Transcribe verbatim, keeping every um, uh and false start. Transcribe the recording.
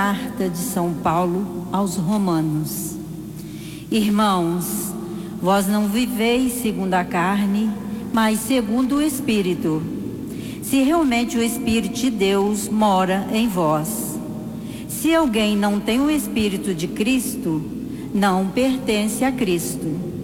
carta de São Paulo aos Romanos. Irmãos, vós não viveis segundo a carne, mas segundo o Espírito, se realmente o Espírito de Deus mora em vós. Se alguém não tem o Espírito de Cristo, não pertence a Cristo.